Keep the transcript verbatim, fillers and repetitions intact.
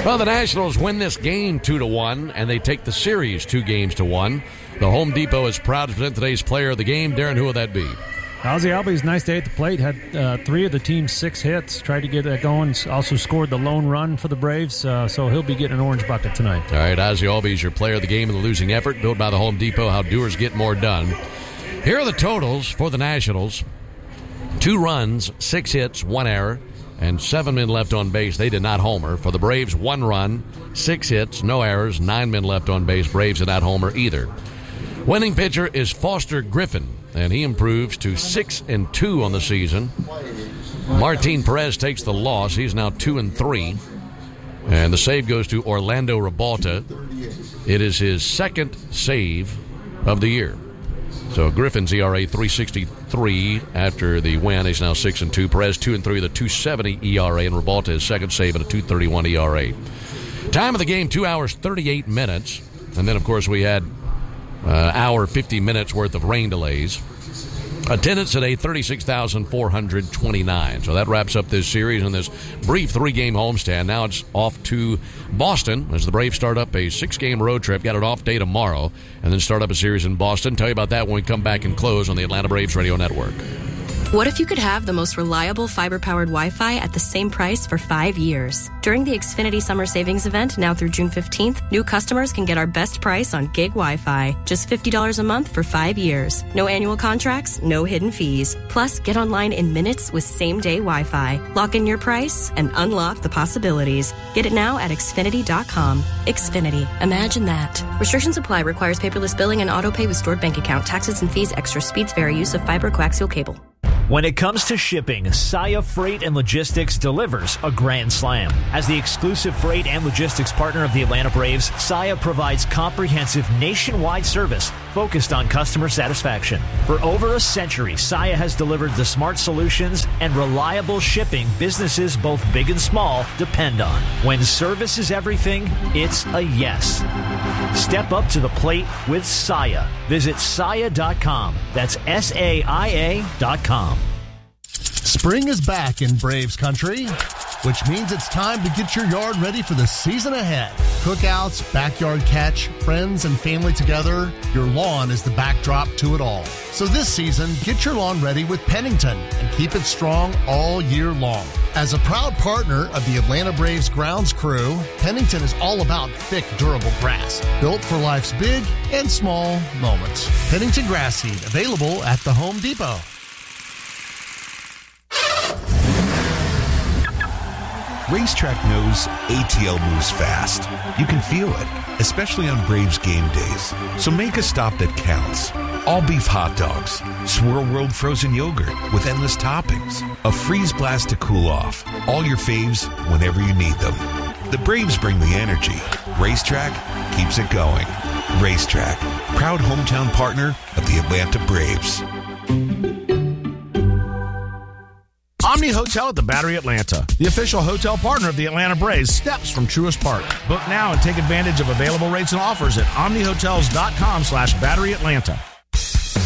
Well, the Nationals win this game two to one, and they take the series two games to one. The Home Depot is proud to present today's player of the game. Darren, who will that be? Ozzie Albies, nice day at the plate. Had uh, three of the team's six hits. Tried to get that going. Also scored the lone run for the Braves, uh, so he'll be getting an orange bucket tonight. All right, Ozzie Albies, your player of the game in the losing effort, built by the Home Depot, how doers get more done. Here are the totals for the Nationals. Two runs, six hits, one error, and seven men left on base. They did not homer. For the Braves, one run, six hits, no errors, nine men left on base. Braves did not homer either. Winning pitcher is Foster Griffin, and he improves to six and two on the season. Martin Perez takes the loss. He's now two and three, and the save goes to Orlando Ribalta. It is his second save of the year. So Griffin's E R A three sixty-three after the win. He's now six and two. Perez two and three with a two seventy E R A, and Ribalta his second save at a two thirty-one E R A. Time of the game two hours thirty-eight minutes, and then of course we had Uh, hour, fifty minutes worth of rain delays. Attendance today, thirty-six thousand four hundred twenty-nine. So that wraps up this series and this brief three-game homestand. Now it's off to Boston as the Braves start up a six-game road trip. Got an off day tomorrow, and then start up a series in Boston. Tell you about that when we come back and close on the Atlanta Braves Radio Network. What if you could have the most reliable fiber-powered Wi-Fi at the same price for five years? During the Xfinity Summer Savings Event, now through June fifteenth, new customers can get our best price on gig Wi-Fi. Just fifty dollars a month for five years. No annual contracts, no hidden fees. Plus, get online in minutes with same-day Wi-Fi. Lock in your price and unlock the possibilities. Get it now at Xfinity dot com. Xfinity. Imagine that. Restrictions apply. Requires paperless billing and auto-pay with stored bank account. Taxes and fees extra. Speeds vary. Use of fiber coaxial cable. When it comes to shipping, Saia Freight and Logistics delivers a grand slam. As the exclusive freight and logistics partner of the Atlanta Braves, Saia provides comprehensive nationwide service focused on customer satisfaction. For over a century, Saia has delivered the smart solutions and reliable shipping businesses both big and small depend on. When service is everything, it's a yes. Step up to the plate with Saia. Visit Saia dot com. That's S A I A dot com. Spring is back in Braves country, which means it's time to get your yard ready for the season ahead. Cookouts, backyard catch, friends and family together, your lawn is the backdrop to it all. So this season, get your lawn ready with Pennington and keep it strong all year long. As a proud partner of the Atlanta Braves grounds crew, Pennington is all about thick, durable grass, built for life's big and small moments. Pennington Grass Seed, available at the Home Depot. Racetrack knows A T L moves fast. You can feel it, especially on Braves game days. So make a stop that counts. All beef hot dogs, Swirl World frozen yogurt with endless toppings, a freeze blast to cool off. All your faves whenever you need them. The Braves bring the energy. Racetrack keeps it going. Racetrack, proud hometown partner of the Atlanta Braves. Omni Hotel at the Battery Atlanta, the official hotel partner of the Atlanta Braves, steps from Truist Park. Book now and take advantage of available rates and offers at omni hotels dot com slash battery atlanta.